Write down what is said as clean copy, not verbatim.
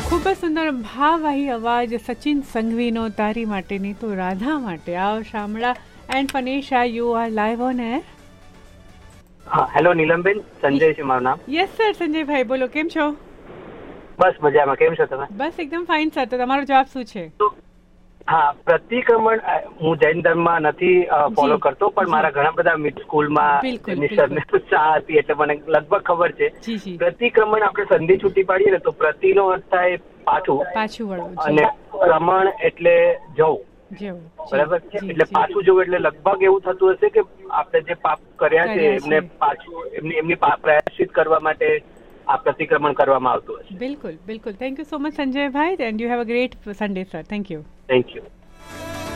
ખૂબ જ સુંદર ભાવવાહી અવાજ સચિન સંઘવીનો તારી માટેની તો રાધા માટે. આવો શામળા and ફનેશા, you are live on air. Hello Neelamben, Sanjay છે મારું નામ. યસ સર, સંજયભાઈ બોલો, કેમ છો? બસ મજામાં, કેમ છો તમે? બસ એકદમ ફાઇન સર. તો તમારો જવાબ શું છે? હા, પ્રતિક્રમણ હું જૈન ધર્મમાં નથી ફોલો કરતો, પણ મારા ઘણા બધા સ્કૂલમાં એમની સરને ઉત્સાહ હતી એટલે મને લગભગ ખબર છે. પ્રતિક્રમણ આપણે સંધિ છૂટી પાડીએ ને તો પ્રતિનો અર્થ થાય પાછું વળવું અને ક્રમણ એટલે જવું. બરાબર છે, એટલે પાછું જવું એટલે લગભગ એવું થતું હશે કે આપણે જે પાપ કર્યા છે એમને પાછું એમની પ્રાયશ્ચિત કરવા માટે આ પ્રતિક્રમણ કરવામાં આવતું હશે. બિલકુલ બિલકુલ. Thank you so much Sanjaybhai, and you have a great Sunday sir. Thank you. Thank you.